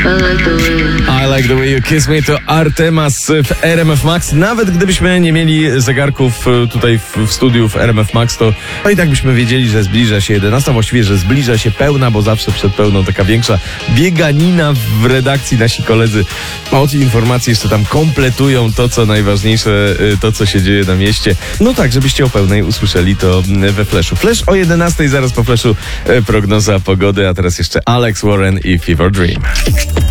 I Like The Way You Kiss Me to Artemas w RMF Max. Nawet gdybyśmy nie mieli zegarków tutaj w studiu w RMF Max, to i tak byśmy wiedzieli, że zbliża się 11, właściwie, że zbliża się pełna, bo zawsze przed pełną taka większa bieganina w redakcji. Nasi koledzy od informacji jeszcze tam kompletują to, co najważniejsze, to, co się dzieje na mieście. No tak, żebyście o pełnej usłyszeli to we Flashu. Flash o 11, zaraz po Flashu prognoza pogody, a teraz jeszcze Alex Warren i Fever Dream.